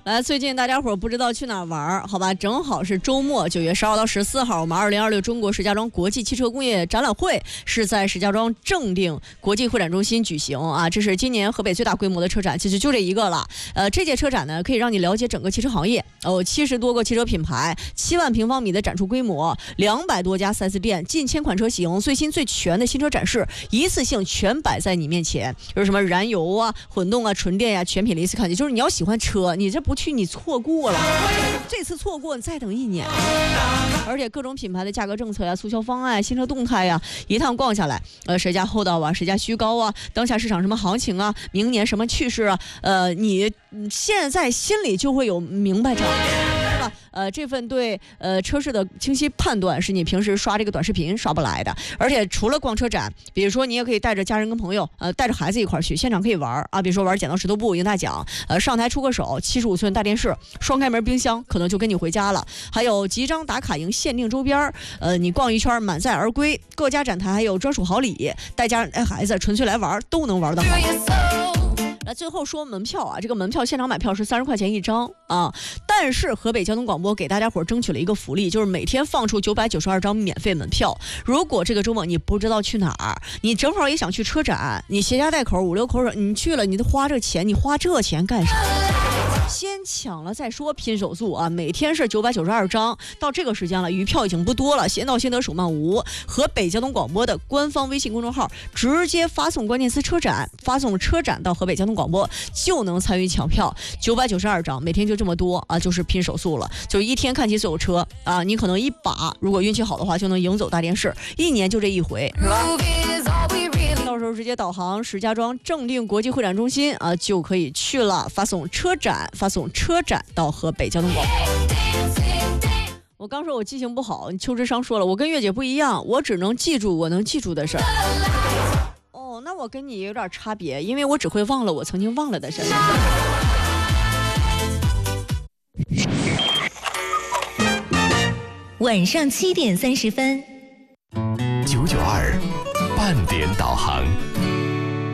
最近大家伙不知道去哪儿玩，好吧？正好是周末，9月12号到14号，我们2026中国石家庄国际汽车工业展览会是在石家庄正定国际会展中心举行啊。这是今年河北最大规模的车展，其实就这一个了。这届车展呢，可以让你了解整个汽车行业，70多个汽车品牌，7万平方米的展出规模，200多家 4S 店，近1000款车型，最新最全的新车展示，一次性全摆在你面前。就是什么燃油啊、混动啊、纯电呀、全品的一次看见。就是你要喜欢车，你这不去你错过了，这次错过你再等1年。而且各种品牌的价格政策呀、促销方案、新车动态呀，一趟逛下来，谁家厚道啊，谁家虚高啊，当下市场什么行情啊，明年什么趋势啊，你现在心里就会有明白账。这份对车市的清晰判断是你平时刷这个短视频刷不来的。而且除了逛车展，比如说你也可以带着家人跟朋友，带着孩子一块去，现场可以玩啊，比如说玩剪刀石头布赢大奖，上台出个手，75寸大电视，双开门冰箱，可能就跟你回家了。还有集章打卡赢限定周边，你逛一圈满载而归。各家展台还有专属好礼，带家人带孩子纯粹来玩都能玩得好。那最后说门票啊，这个门票现场买票是30块钱一张啊，但是河北交通广播给大家伙争取了一个福利，就是每天放出992张免费门票。如果这个周末你不知道去哪儿，你正好也想去车展，你携家带口5、6口人，你去了，你都花这钱，你花这钱干啥？先抢了再说，拼手速啊！每天是992张，到这个时间了，余票已经不多了，先到先得，手慢无。河北交通广播的官方微信公众号直接发送关键词车展，发送车展到河北交通广播就能参与抢票。992张，每天就这么多啊，就是拼手速了，就一天看齐所有车啊！你可能一把，如果运气好的话，就能赢走大电视，1年就这一回，是吧？到时候直接导航石家庄正定国际会展中心啊，就可以去了。发送车展到河北交通广播。我刚说我记性不好，邱志商说了，我跟月姐不一样，我只能记住我能记住的事儿。哦，那我跟你有点差别，因为我只会忘了我曾经忘了的事儿。 晚上7点30分，992 半点导航。